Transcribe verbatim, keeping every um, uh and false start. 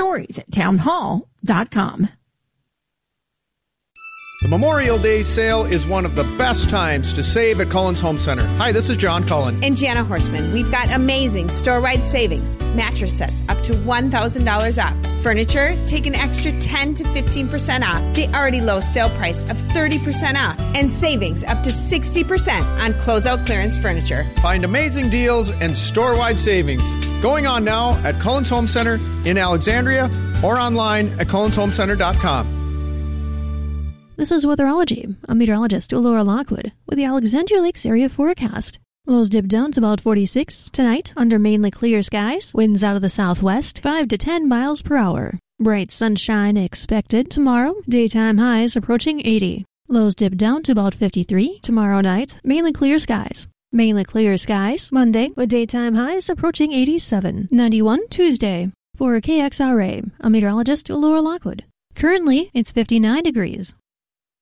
stories at town hall dot com. The Memorial Day sale is one of the best times to save at Cullen's Home Center. Hi, this is John Cullen. And Jana Horseman. We've got amazing store-wide savings. Mattress sets up to one thousand dollars off. Furniture, take an extra ten to fifteen percent off. The already low sale price of thirty percent off. And savings up to sixty percent on closeout clearance furniture. Find amazing deals and store-wide savings going on now at Cullen's Home Center in Alexandria or online at cullens home center dot com. This is Weatherology. I'm meteorologist Laura Lockwood with the Alexandria Lakes area forecast. Lows dip down to about forty-six. Tonight, under mainly clear skies, winds out of the southwest, five to ten miles per hour. Bright sunshine expected tomorrow, daytime highs approaching eighty. Lows dip down to about fifty-three. Tomorrow night, mainly clear skies. Mainly clear skies, Monday, with daytime highs approaching eighty-seven. ninety-one Tuesday. For K X R A, I'm meteorologist Laura Lockwood. Currently, it's fifty-nine degrees.